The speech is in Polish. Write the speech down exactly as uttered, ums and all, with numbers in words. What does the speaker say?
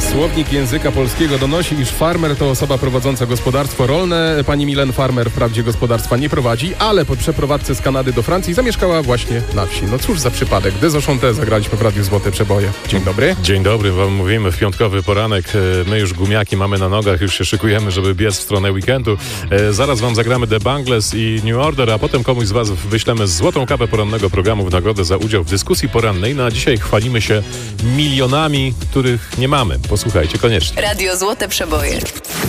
Słownik języka polskiego donosi, iż farmer to osoba prowadząca gospodarstwo rolne. Pani Milen Farmer wprawdzie gospodarstwa nie prowadzi, ale po przeprowadzce z Kanady do Francji zamieszkała właśnie na wsi. No cóż za przypadek. Dezochante zagraliśmy w Radiu Złote Przeboje. Dzień dobry. Dzień dobry, wam mówimy w piątkowy poranek. My już gumiaki mamy na nogach, już się szykujemy, żeby biec w stronę weekendu. Zaraz wam zagramy The Bangles i New Order, a potem komuś z was wyślemy złotą kapę porannego programu w nagrodę za udział w dyskusji porannej. No a dzisiaj chwalimy się milionami, których nie mamy. Posłuchajcie koniecznie. Radio Złote Przeboje.